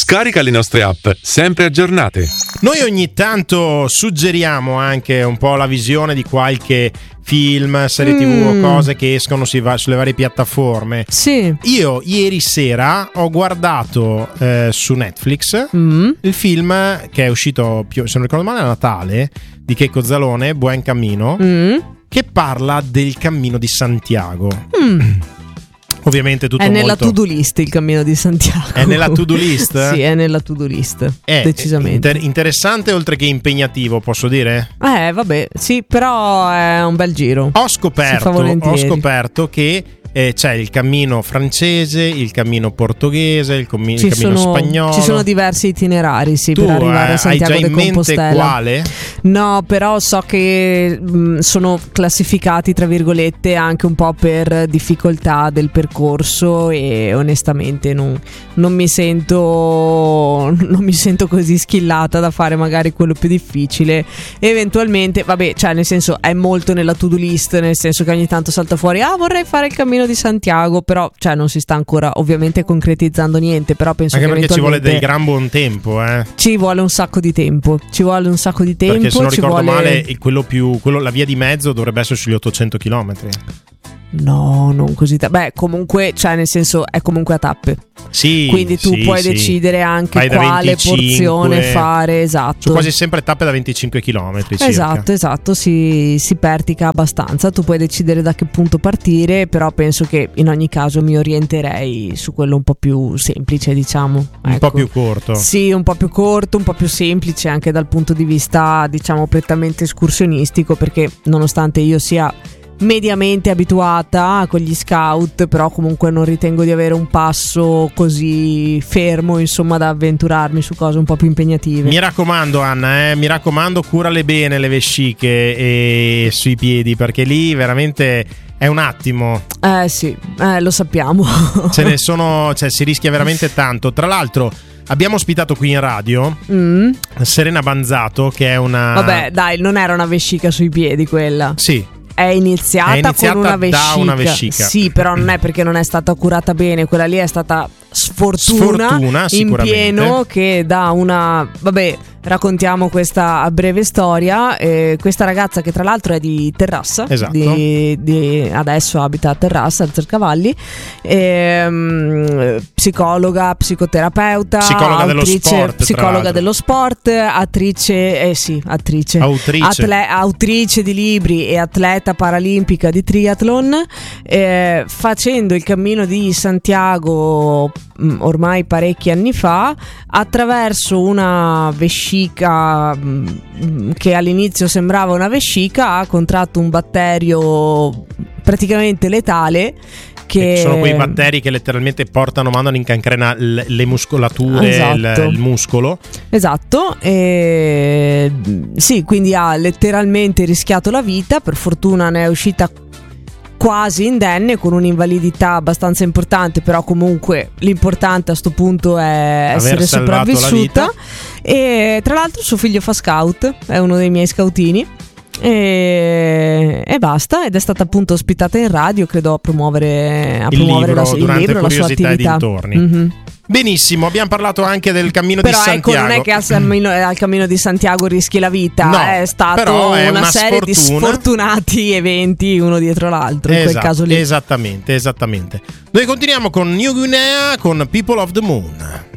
Scarica le nostre app, sempre aggiornate. Noi ogni tanto suggeriamo anche un po' la visione di qualche film, serie TV o cose che escono sulle varie piattaforme. Sì. Io ieri sera ho guardato su Netflix il film che è uscito, se non ricordo male, a Natale, di Checco Zalone, Buen Cammino, che parla del Cammino di Santiago. Ovviamente tutto è nella molto... to-do list il Cammino di Santiago. È nella to-do list? Sì, è nella to-do list. È decisamente interessante oltre che impegnativo, posso dire? Vabbè, sì, però è un bel giro. Ho scoperto che c'è il cammino francese, il cammino portoghese, il cammino spagnolo. Ci sono diversi itinerari, sì, tu per arrivare a Santiago de Compostela. Hai già in mente quale? No, però so che sono classificati tra virgolette anche un po' per difficoltà del percorso, e onestamente non mi sento così skillata da fare magari quello più difficile. Eventualmente, vabbè, cioè nel senso è molto nella to-do list, nel senso che ogni tanto salta fuori vorrei fare il Cammino di Santiago, però cioè non si sta ancora ovviamente concretizzando niente, però penso anche che perché ci vuole del gran buon tempo, ci vuole un sacco di tempo, perché se non ricordo male la via di mezzo dovrebbe essere sugli 800 km. No, non così beh, comunque, cioè nel senso è comunque a tappe. Sì, quindi tu puoi decidere anche quale porzione fare, esatto. Sono quasi sempre tappe da 25 km circa. Esatto, si pertica abbastanza. Tu puoi decidere da che punto partire, però penso che in ogni caso mi orienterei su quello un po' più semplice, diciamo. Un po' più corto. Sì, un po' più corto, un po' più semplice anche dal punto di vista, diciamo, prettamente escursionistico, perché nonostante io sia mediamente abituata con gli scout, però comunque non ritengo di avere un passo così fermo, insomma, da avventurarmi su cose un po' più impegnative. Mi raccomando, Anna, mi raccomando, curale bene le vesciche e sui piedi, perché lì veramente è un attimo. Sì, lo sappiamo. Si rischia veramente tanto. Tra l'altro abbiamo ospitato qui in radio Serena Banzato, che è una... Vabbè, dai, non era una vescica sui piedi quella. Sì. È iniziata con una vescica. Da una vescica. Sì, però non è perché non è stata curata bene. Quella lì è stata sfortuna in pieno, che dà una... Vabbè, raccontiamo questa breve storia. Questa ragazza, che tra l'altro è di Terrassa, esatto, adesso abita a Terrassa, al Cercavalli, psicologa, psicoterapeuta, psicologa dello sport, autrice di libri e atleta paralimpica di triathlon, facendo il Cammino di Santiago ormai parecchi anni fa, attraverso una vescica che all'inizio sembrava una vescica, ha contratto un batterio praticamente letale, che sono quei batteri che letteralmente mandano in cancrena le muscolature, esatto, il muscolo. Esatto. Sì, quindi ha letteralmente rischiato la vita. Per fortuna ne è uscita quasi indenne, con un'invalidità abbastanza importante, però comunque l'importante a sto punto è essere sopravvissuta. E tra l'altro suo figlio fa scout, è uno dei miei scoutini. E basta, ed è stata appunto ospitata in radio, credo a promuovere il libro, la sua attività. Benissimo, abbiamo parlato anche del Cammino di Santiago. Però non è che al Cammino di Santiago rischi la vita, no, è stato una serie di sfortunati eventi uno dietro l'altro, in quel caso lì. Esattamente. Noi continuiamo con New Guinea, con People of the Moon.